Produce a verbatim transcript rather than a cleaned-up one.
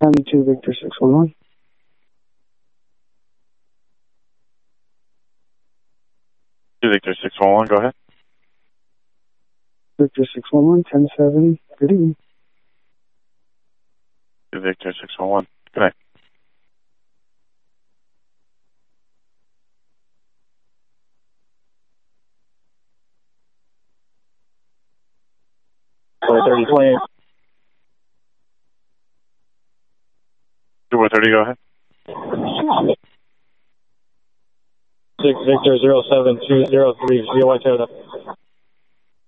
ninety-two Victor six one one. two Victor six one one, go ahead. Victor six one one, ten seven, good evening. two Victor six one one, good night. thirty twenty. two thirty, go ahead. six Victor zero seven two zero three, zero White Toyota.